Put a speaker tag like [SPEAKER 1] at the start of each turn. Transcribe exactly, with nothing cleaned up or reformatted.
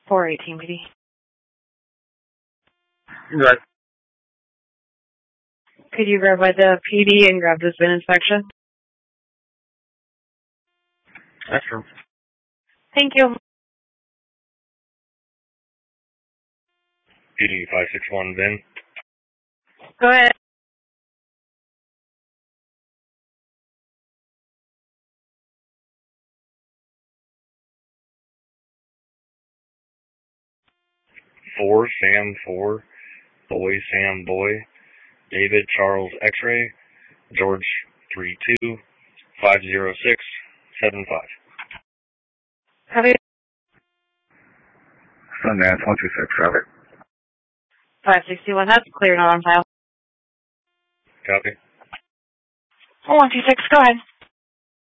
[SPEAKER 1] four eighteen P D.
[SPEAKER 2] Right.
[SPEAKER 1] Could you grab by the P D and grab this bin inspection?
[SPEAKER 2] That's true.
[SPEAKER 1] Thank you.
[SPEAKER 3] P D five six one bin.
[SPEAKER 1] Go ahead.
[SPEAKER 3] Four Sam four, Boy Sam Boy, David Charles X-ray, George three two, five zero six, seven five.
[SPEAKER 1] Have you?
[SPEAKER 2] Sundance one two six, copy.
[SPEAKER 1] five sixty-one, that's clear, not on file.
[SPEAKER 3] Copy.
[SPEAKER 1] one two six, go ahead.